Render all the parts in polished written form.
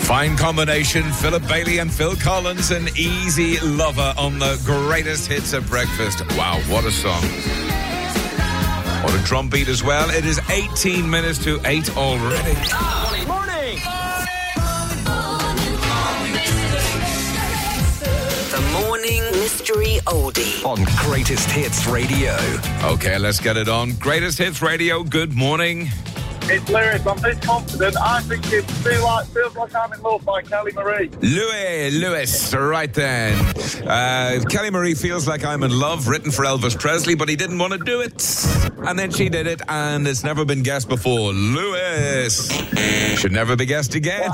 Fine combination, Philip Bailey and Phil Collins, an easy lover on the greatest hits at breakfast. Wow, what a song. What a drum beat as well. It is 18 minutes to 8 already. Morning! The Morning Mystery Oldie on Greatest Hits Radio. Okay, let's get it on. Greatest Hits Radio, good morning. It's Lewis. I'm this confident. I think it feels like I'm in love by Kelly Marie. Lewis, right then. Kelly Marie, Feels Like I'm in Love, written for Elvis Presley, but he didn't want to do it. And then she did it, and it's never been guessed before. Lewis should never be guessed again.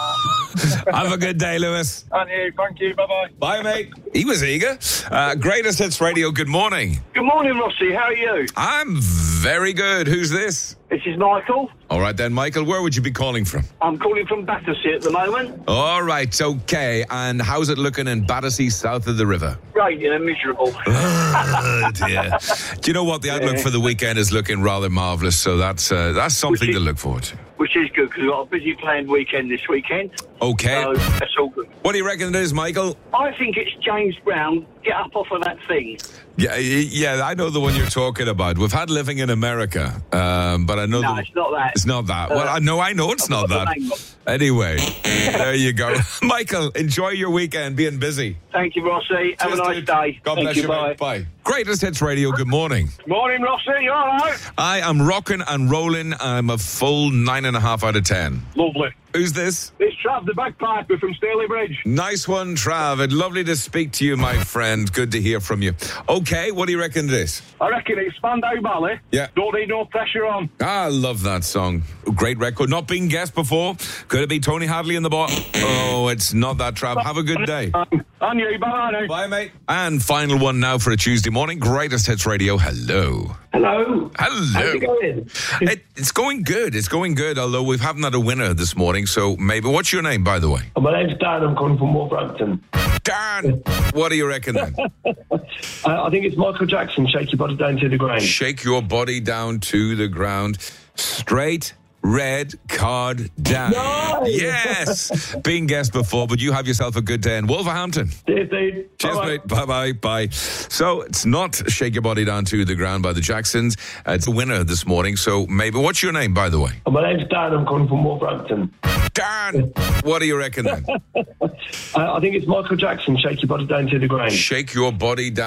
Have a good day, Lewis. And you, thank you. Bye-bye. Bye, mate. He was eager. Greatest Hits Radio, good morning. Good morning, Rossi. How are you? I'm very good. Who's this? This is Michael. All right then, Michael, where would you be calling from? I'm calling from Battersea at the moment. All right, okay. And how's it looking in Battersea, south of the river? Raining and miserable. Oh, dear. Do you know what? The outlook for the weekend is looking rather marvellous, so that's something to look forward to. Which is good, because we've got a busy planned weekend this weekend. Okay. So that's all good. What do you reckon it is, Michael? I think it's James Brown. Get up off of that thing. Yeah, I know the one you're talking about. We've had Living in America, but I know... No, it's not that. It's not that. Well, I know it's not that. Anyway, there you go. Michael, enjoy your weekend, being busy. Thank you, Rossi. Have a nice day. God bless you, bye. mate. Bye. Greatest Hits Radio, good morning. Morning, Rossi. You all right? I am rocking and rolling. I'm a full 9.5 out of 10. Lovely. Who's this? It's Trav, the bagpiper from Staley Bridge. Nice one, Trav. It's lovely to speak to you, my friend. Good to hear from you. Okay, what do you reckon it is? I reckon it's Spandau Ballet. Yeah. Don't need no pressure on. I love that song. Great record. Not been guessed before. Could it be Tony Hadley in the bottom? Oh, it's not that, Trav. Have a good day. And you, bye. Bye, mate. And final one now for a Tuesday morning. Greatest Hits Radio. Hello. Hello. How's it going? It's going good. It's going good, although we haven't had a winner this morning, so maybe. What's your name, by the way? My name's Dan. I'm calling from Wolverhampton. Dan! What do you reckon then? I think it's Michael Jackson, Shake Your Body Down to the Ground. Shake your body down to the ground. Straight red card down. No! Yes! Being guessed before, but you have yourself a good day in Wolverhampton. Cheers, dude. Cheers, Bye-bye. mate. Bye-bye. Bye. So, it's not Shake Your Body Down to the Ground by the Jacksons. It's a winner this morning, so maybe. What's your name, by the way? My name's Dan. I'm calling from Wolverhampton. Dan! What do you reckon then? I think it's Michael Jackson, Shake Your Body Down to the Ground. Shake your body down.